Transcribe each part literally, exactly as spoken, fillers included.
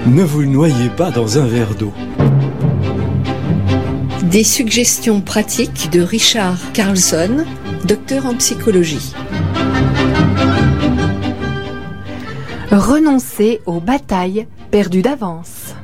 Ne vous noyez pas dans un verre d'eau. Des suggestions pratiques de Richard Carlson, docteur en psychologie. Renoncer aux batailles perdues d'avance.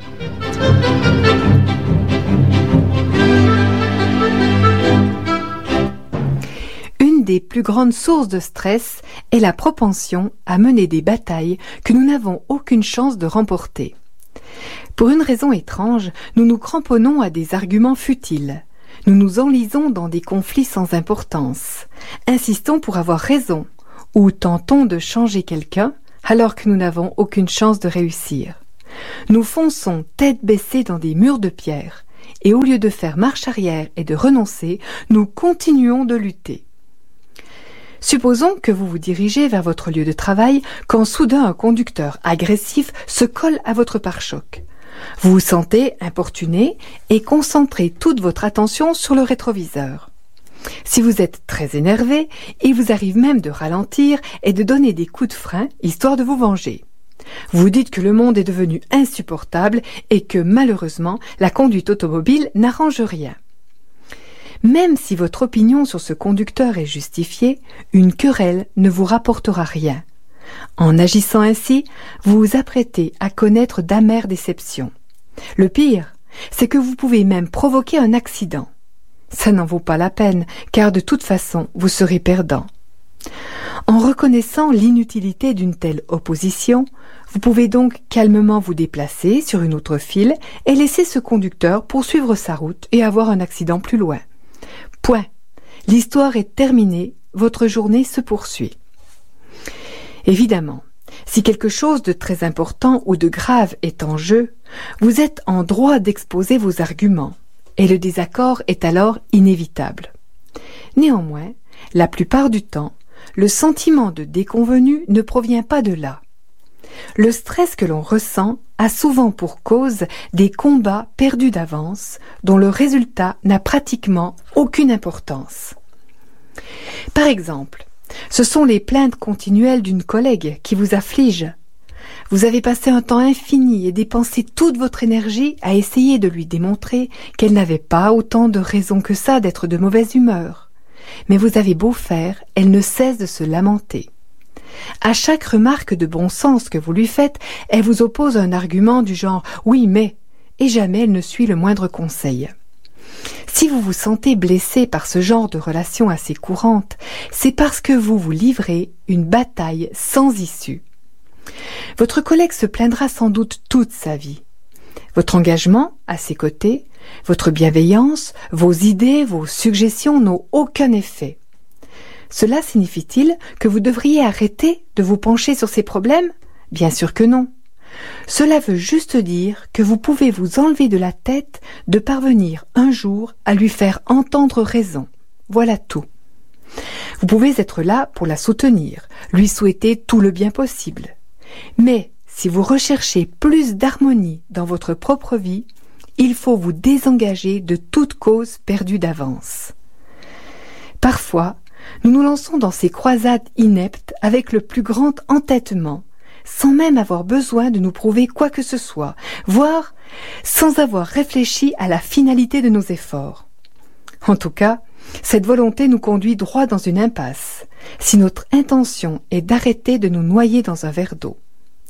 Une des plus grandes sources de stress est la propension à mener des batailles que nous n'avons aucune chance de remporter. Pour une raison étrange, nous nous cramponnons à des arguments futiles. Nous nous enlisons dans des conflits sans importance, insistons pour avoir raison, ou tentons de changer quelqu'un alors que nous n'avons aucune chance de réussir. Nous fonçons tête baissée dans des murs de pierre, et au lieu de faire marche arrière et de renoncer, nous continuons de lutter. Supposons que vous vous dirigez vers votre lieu de travail quand soudain un conducteur agressif se colle à votre pare-choc. Vous vous sentez importuné et concentrez toute votre attention sur le rétroviseur. Si vous êtes très énervé, il vous arrive même de ralentir et de donner des coups de frein histoire de vous venger. Vous vous dites que le monde est devenu insupportable et que malheureusement la conduite automobile n'arrange rien. Même si votre opinion sur ce conducteur est justifiée, une querelle ne vous rapportera rien. En agissant ainsi, vous vous apprêtez à connaître d'amères déceptions. Le pire, c'est que vous pouvez même provoquer un accident. Ça n'en vaut pas la peine, car de toute façon, vous serez perdant. En reconnaissant l'inutilité d'une telle opposition, vous pouvez donc calmement vous déplacer sur une autre file et laisser ce conducteur poursuivre sa route et avoir un accident plus loin. Point. L'histoire est terminée, votre journée se poursuit. Évidemment, si quelque chose de très important ou de grave est en jeu, vous êtes en droit d'exposer vos arguments, et le désaccord est alors inévitable. Néanmoins, la plupart du temps, le sentiment de déconvenu ne provient pas de là. Le stress que l'on ressent a souvent pour cause des combats perdus d'avance, dont le résultat n'a pratiquement aucune importance. Par exemple, ce sont les plaintes continuelles d'une collègue qui vous affligent. Vous avez passé un temps infini et dépensé toute votre énergie à essayer de lui démontrer qu'elle n'avait pas autant de raisons que ça d'être de mauvaise humeur. Mais vous avez beau faire, elle ne cesse de se lamenter. À chaque remarque de bon sens que vous lui faites, elle vous oppose un argument du genre « oui, mais » et jamais elle ne suit le moindre conseil. Si vous vous sentez blessé par ce genre de relation assez courante, c'est parce que vous vous livrez une bataille sans issue. Votre collègue se plaindra sans doute toute sa vie. Votre engagement à ses côtés, votre bienveillance, vos idées, vos suggestions n'ont aucun effet. Cela signifie-t-il que vous devriez arrêter de vous pencher sur ces problèmes ? Bien sûr que non. Cela veut juste dire que vous pouvez vous enlever de la tête de parvenir un jour à lui faire entendre raison. Voilà tout. Vous pouvez être là pour la soutenir, lui souhaiter tout le bien possible. Mais si vous recherchez plus d'harmonie dans votre propre vie, il faut vous désengager de toute cause perdue d'avance. Parfois, nous nous lançons dans ces croisades ineptes avec le plus grand entêtement, sans même avoir besoin de nous prouver quoi que ce soit, voire sans avoir réfléchi à la finalité de nos efforts. En tout cas, cette volonté nous conduit droit dans une impasse, si notre intention est d'arrêter de nous noyer dans un verre d'eau.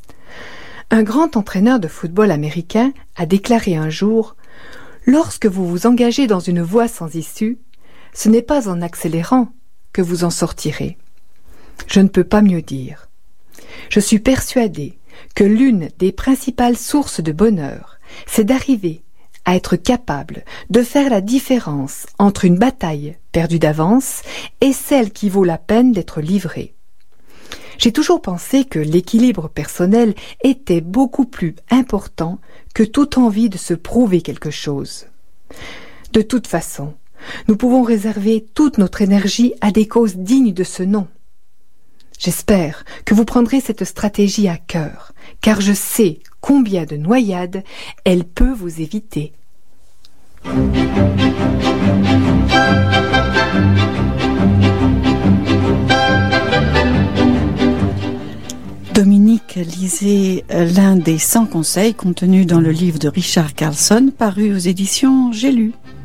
Un grand entraîneur de football américain a déclaré un jour « Lorsque vous vous engagez dans une voie sans issue, ce n'est pas en accélérant que vous en sortirez. » Je ne peux pas mieux dire. Je suis persuadé que l'une des principales sources de bonheur, c'est d'arriver à être capable de faire la différence entre une bataille perdue d'avance et celle qui vaut la peine d'être livrée. J'ai toujours pensé que l'équilibre personnel était beaucoup plus important que toute envie de se prouver quelque chose. De toute façon, nous pouvons réserver toute notre énergie à des causes dignes de ce nom. J'espère que vous prendrez cette stratégie à cœur, car je sais combien de noyades elle peut vous éviter. Dominique lisait l'un des cent conseils contenus dans le livre de Richard Carlson paru aux éditions J'ai lu.